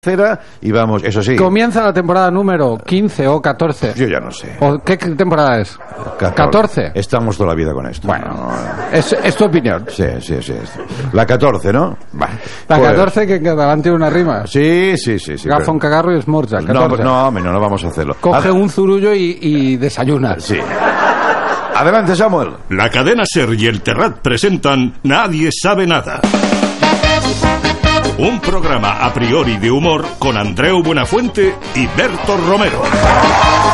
Y vamos, eso sí. Comienza la temporada número 15 o 14. Yo ya no sé. ¿O qué temporada es? 14. Estamos toda la vida con esto. Bueno, es tu opinión. Sí. La 14, ¿no? La 14 que en catalán tiene una rima. Sí. Gafa un cagarro y esmorza. No vamos a hacerlo. Coge un zurullo y desayuna. Sí. Adelante, Samuel. La cadena SER y el Terrat presentan Nadie sabe nada. Un programa a priori de humor con Andreu Buenafuente y Berto Romero.